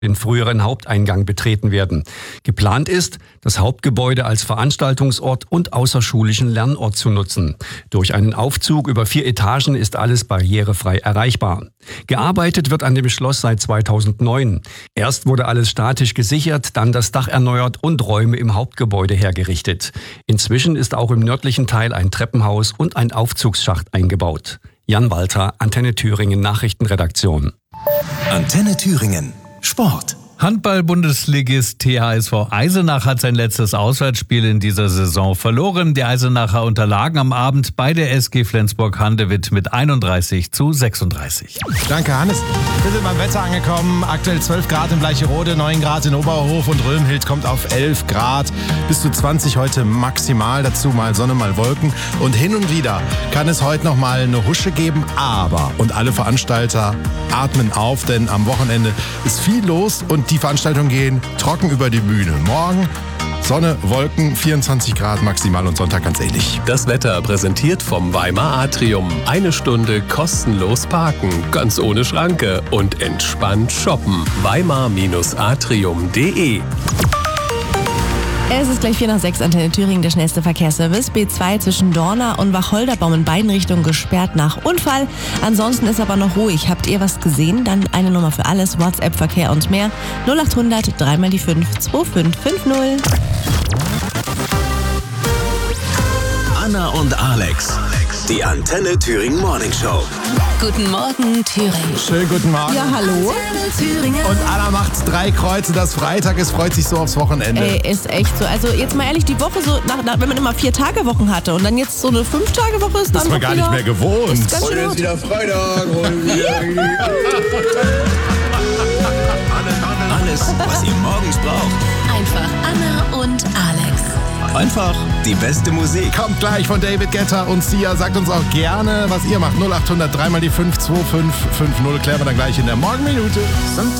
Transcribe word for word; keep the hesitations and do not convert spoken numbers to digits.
den früheren Haupteingang betreten werden. Geplant ist, das Hauptgebäude als Veranstaltungsort und außerschulischen Lernort zu nutzen. Durch einen Aufzug über vier Etagen ist alles barrierefrei erreichbar. Gearbeitet wird an dem Schloss seit zweitausendneun. Erst wurde alles statisch gesichert, dann das Dach erneuert und Räume im Hauptgebäude hergerichtet. Inzwischen ist auch im nördlichen Teil ein Treppenhaus und ein Aufzugsschacht eingebaut. Jan Walter, Antenne Thüringen Nachrichtenredaktion. Antenne Thüringen Sport. Handball-Bundesligist T H S V Eisenach hat sein letztes Auswärtsspiel in dieser Saison verloren. Die Eisenacher unterlagen am Abend bei der S G Flensburg-Handewitt mit einunddreißig zu sechsunddreißig. Danke, Hannes. Wir sind beim Wetter angekommen. Aktuell zwölf Grad in Bleicherode, neun Grad in Oberhof und Römhild kommt auf elf Grad. Bis zu zwanzig heute maximal. Dazu mal Sonne, mal Wolken. Und hin und wieder kann es heute noch mal eine Husche geben. Aber, und alle Veranstalter atmen auf, denn am Wochenende ist viel los und die Veranstaltungen gehen trocken über die Bühne. Morgen Sonne, Wolken, vierundzwanzig Grad maximal und Sonntag ganz ähnlich. Das Wetter präsentiert vom Weimar Atrium. Eine Stunde kostenlos parken, ganz ohne Schranke und entspannt shoppen. weimar Atrium punkt de. Es ist gleich vier nach sechs, Antenne Thüringen, der schnellste Verkehrsservice. B zwei zwischen Dorna und Wacholderbaum in beiden Richtungen gesperrt nach Unfall. Ansonsten ist aber noch ruhig. Habt ihr was gesehen? Dann eine Nummer für alles, WhatsApp, Verkehr und mehr. null acht hundert drei mal die fünf zwei fünf fünf null. Anna und Alex, die Antenne Thüringen Morning Show. Guten Morgen, Thüringen. Schönen guten Morgen. Ja, hallo. Und Anna macht drei Kreuze, dass Freitag ist, freut sich so aufs Wochenende. Ey, ist echt so. Also jetzt mal ehrlich, die Woche so, nach, nach, wenn man immer vier Tage Wochen hatte und dann jetzt so eine fünf Tage Woche ist, dann ist man gar wieder, nicht mehr gewohnt. Ist ganz Und schön jetzt hart. wieder Freitag. Und wieder Alles, was ihr morgens braucht. Einfach Anna und Alex. Einfach die beste Musik. Kommt gleich von David Guetta und Sia. Sagt uns auch gerne, was ihr macht. null acht hundert drei mal die fünf zwei fünf fünf null. Klären wir dann gleich in der Morgenminute.